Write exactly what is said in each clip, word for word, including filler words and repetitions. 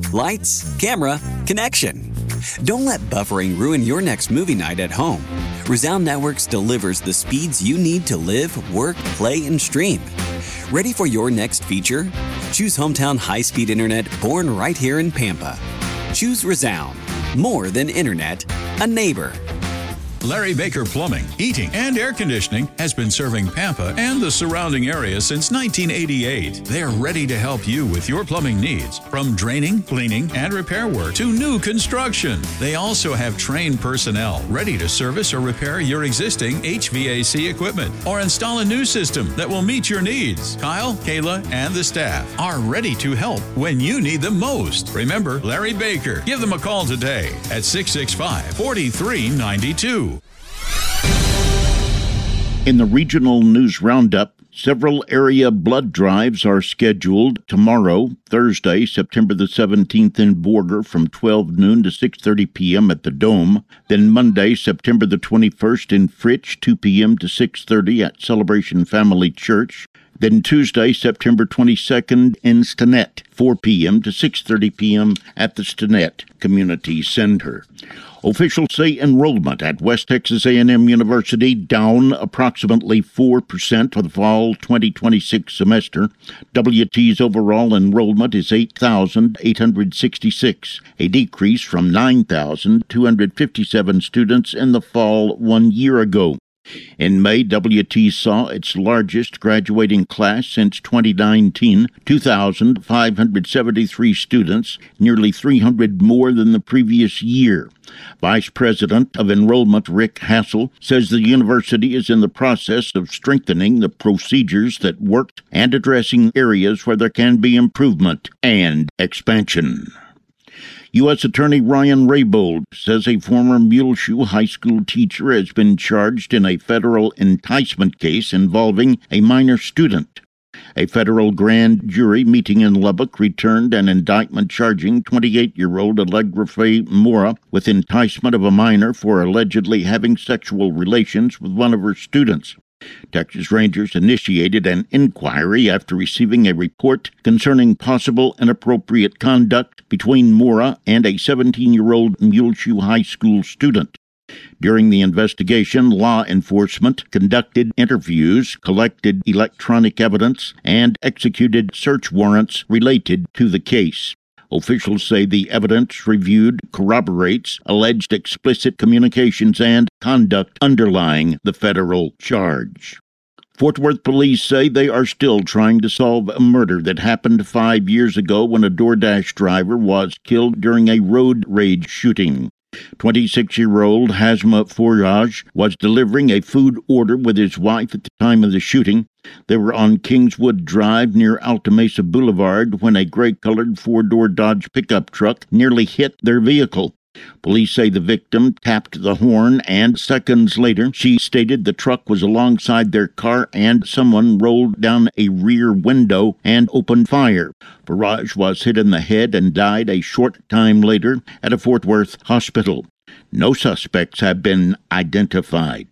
Lights, camera, connection. Don't let buffering ruin your next movie night at home. Resound Networks delivers the speeds you need to live, work, play, and stream. Ready for your next feature? Choose hometown high-speed internet born right here in Pampa. Choose Resound. More than internet, a neighbor. Larry Baker Plumbing, Heating, and Air Conditioning has been serving Pampa and the surrounding area since nineteen eighty-eight. They're ready to help you with your plumbing needs, from draining, cleaning, and repair work to new construction. They also have trained personnel ready to service or repair your existing H V A C equipment or install a new system that will meet your needs. Kyle, Kayla, and the staff are ready to help when you need them most. Remember Larry Baker. Give them a call today at six six five, four three nine two. In the regional news roundup, several area blood drives are scheduled tomorrow, Thursday, September the seventeenth in Borger from twelve noon to six thirty p.m. at the Dome. Then Monday, September the twenty-first in Fritch, two p.m. to six thirty at Celebration Family Church. Then Tuesday, September twenty-second in Stinnett, four p.m. to six thirty p.m. at the Stinnett Community Center. Officials say enrollment at West Texas A and M University down approximately four percent for the fall twenty twenty-six semester. W T's overall enrollment is eight thousand eight hundred sixty-six, a decrease from nine thousand two hundred fifty-seven students in the fall one year ago. In May, W T saw its largest graduating class since twenty nineteen, two thousand five hundred seventy-three students, nearly three hundred more than the previous year. Vice President of Enrollment Rick Hassel says the university is in the process of strengthening the procedures that worked and addressing areas where there can be improvement and expansion. U S Attorney Ryan Raybould says a former Muleshoe high school teacher has been charged in a federal enticement case involving a minor student. A federal grand jury meeting in Lubbock returned an indictment charging twenty-eight-year-old Allegra Faye Mora with enticement of a minor for allegedly having sexual relations with one of her students. Texas Rangers initiated an inquiry after receiving a report concerning possible inappropriate conduct between Mora and a seventeen-year-old Muleshoe High School student. During the investigation, law enforcement conducted interviews, collected electronic evidence, and executed search warrants related to the case. Officials say the evidence reviewed corroborates alleged explicit communications and conduct underlying the federal charge. Fort Worth police say they are still trying to solve a murder that happened five years ago when a DoorDash driver was killed during a road rage shooting. twenty-six-year-old Hazma Forage was delivering a food order with his wife at the time of the shooting. They were on Kingswood Drive near Alta Mesa Boulevard when a gray-colored four-door Dodge pickup truck nearly hit their vehicle. Police say the victim tapped the horn, and seconds later, she stated the truck was alongside their car and someone rolled down a rear window and opened fire. Farage was hit in the head and died a short time later at a Fort Worth hospital. No suspects have been identified.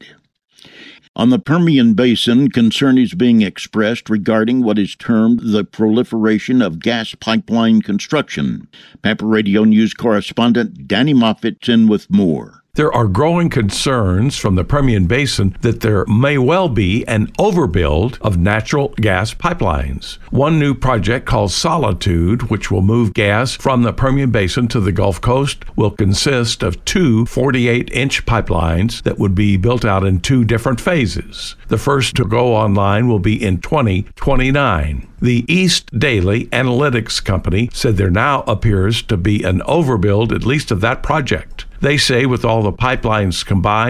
On the Permian Basin, concern is being expressed regarding what is termed the proliferation of gas pipeline construction. Pampa Radio News correspondent Danny Moffitt's in with more. There are growing concerns from the Permian Basin that there may well be an overbuild of natural gas pipelines. One new project called Solitude, which will move gas from the Permian Basin to the Gulf Coast, will consist of two forty-eight-inch pipelines that would be built out in two different phases. The first to go online will be in twenty twenty-nine. The East Daily Analytics Company said there now appears to be an overbuild, at least of that project. They say with all the pipelines combined,